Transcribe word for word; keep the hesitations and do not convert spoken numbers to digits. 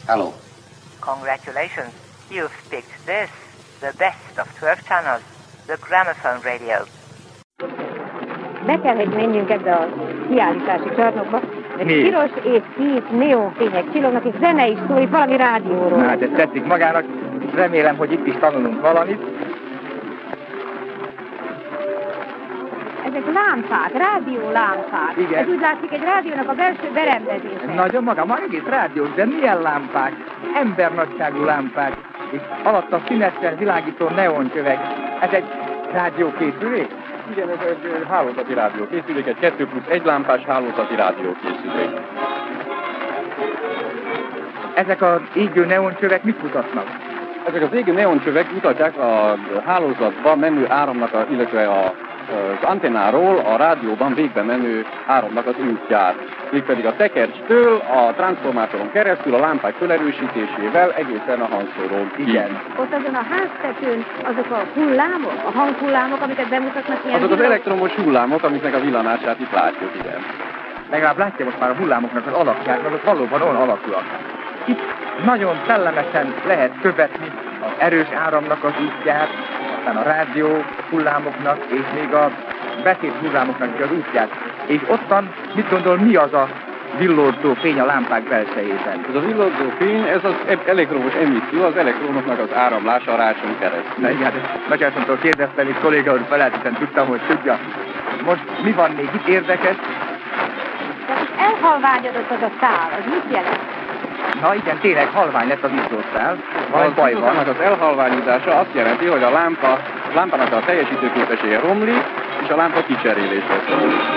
Hello. Congratulations. You've picked this, the best of twelve channels, the gramophone radio. Be kell, hogy menjünk ebbe a kiállítási csarnokba, mert piros és kék neonfények csillognak, és zene is szól, itt valami rádióról. Na, hát ez tetszik magának, és remélem, hogy itt is tanulunk valamit. Ezek lámpák, rádiólámpák. Igen. Ez úgy látszik egy rádiónak a belső berendezése. Nagyon maga, ma egész rádiós, de milyen lámpák? Embernagyságú lámpák, és alatta színesen világító neoncsövek. Ez egy rádiókészülék? Igen, ez egy hálózati rádiókészülék, egy kettő plusz egy lámpás hálózati rádiókészülék. Ezek az égő neoncsövek mit mutatnak? Ezek az égő neoncsövek mutatják a hálózatba menő áramnak, a, illetve a, az antennáról a rádióban végbe menő áramnak az útját. Mégpedig a tekercstől a transformátoron keresztül a lámpák felerősítésével egészen a hangszórón. Igen. Ott azon a háztetőn azok a hullámok, a hanghullámok, amiket bemutatnak ilyen... Azok az elektromos hullámok, amiknek a villanását itt látjuk, igen. Legalább látja most már a hullámoknak az alakját, azok valóban olyan alakúak. Itt nagyon szellemesen lehet követni az erős áramnak az útját, aztán a rádió hullámoknak, és még a beszéd hullámoknak az útját. És ottan, mit gondol, mi az a villódzó fény a lámpák belsejében? Ez a villódzó fény, ez az elektromos emisszió, az elektronoknak az áramlása a rácson keresztül. Na igen, Nagyászomtól kérdeztem, és kolléga úr felelősen tudtam, hogy tudja. Most mi van még itt érdekes? Tehát elhalványodott az a szál, az mit jelent? Na igen, tényleg halvány lett az izzószál. A baj van. Az elhalványodása azt jelenti, hogy a lámpa, lámpának a teljesítőképessége romlik, és a lámpa kicserélésre szól.